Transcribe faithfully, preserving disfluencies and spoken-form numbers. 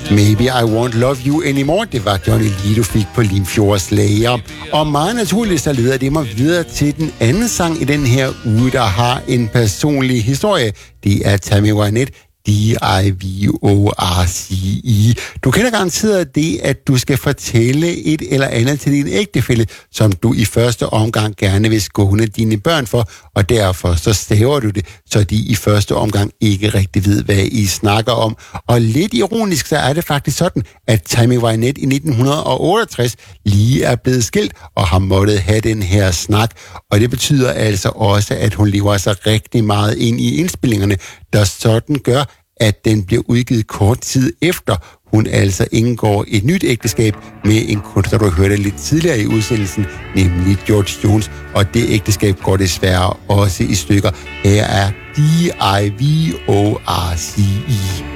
Maybe I Won't Love You Anymore, det var Johnny Lee, du fik på Limfjords Slayer. Og meget naturligt, så leder det mig videre til den anden sang i den her uge, der har en personlig historie. Det er Tammy Wynette, D I V O R C E. Du kender garanteret det, at du skal fortælle et eller andet til din ægtefælle, som du i første omgang gerne vil skåne dine børn for, og derfor så staver du det, så de i første omgang ikke rigtig ved, hvad I snakker om. Og lidt ironisk, så er det faktisk sådan, at Tammy Wynette i nitten otteogtres lige er blevet skilt og har måttet have den her snak. Og det betyder altså også, at hun lever sig rigtig meget ind i indspillingerne, der sådan gør, at den bliver udgivet kort tid efter, hun altså indgår et nyt ægteskab med en kunstner, du hørte lidt tidligere i udsendelsen, nemlig George Jones, og det ægteskab går desværre også i stykker. Her er D I V O R C E.